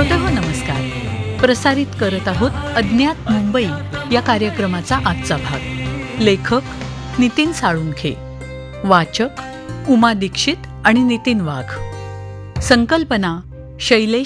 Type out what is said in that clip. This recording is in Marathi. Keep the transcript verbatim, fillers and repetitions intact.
श्रोतेहो नमस्कार. प्रसारित करत आहोत अज्ञात मुंबई या कार्यक्रमाचा आजचा भाग. लेखक नितीन साळुंखे, वाचक उमा दीक्षित आणि नितीन वाघ. संकल्पना शैलेश